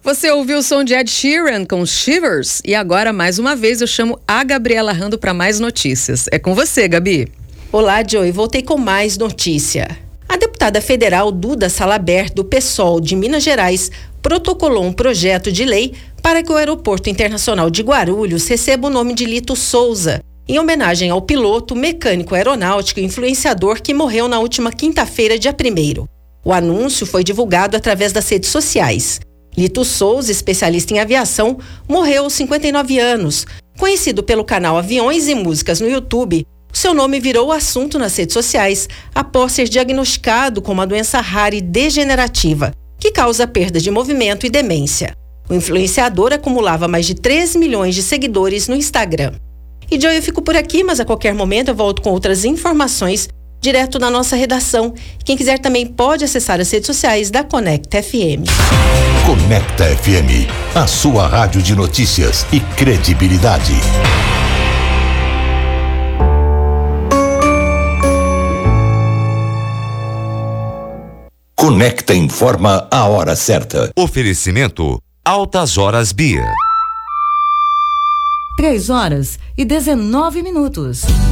Você ouviu o som de Ed Sheeran com Shivers? E agora, mais uma vez, eu chamo a Gabriela Rando para mais notícias. É com você, Gabi. Olá, Joey. Voltei com mais notícia. A deputada federal Duda Salabert, do PSOL de Minas Gerais, protocolou um projeto de lei para que o Aeroporto Internacional de Guarulhos receba o nome de Lito Souza, em homenagem ao piloto, mecânico aeronáutico e influenciador que morreu na última quinta-feira, dia 1º. O anúncio foi divulgado através das redes sociais. Lito Souza, especialista em aviação, morreu aos 59 anos. Conhecido pelo canal Aviões e Músicas no YouTube, seu nome virou assunto nas redes sociais após ser diagnosticado com uma doença rara e degenerativa, que causa perda de movimento e demência. O influenciador acumulava mais de 3 milhões de seguidores no Instagram. E Joey, eu fico por aqui, mas a qualquer momento eu volto com outras informações direto da nossa redação. Quem quiser também pode acessar as redes sociais da Conecta FM. Conecta FM, a sua rádio de notícias e credibilidade. Conecta informa a hora certa. Oferecimento Altas Horas Bia. 3 horas e 19 minutos.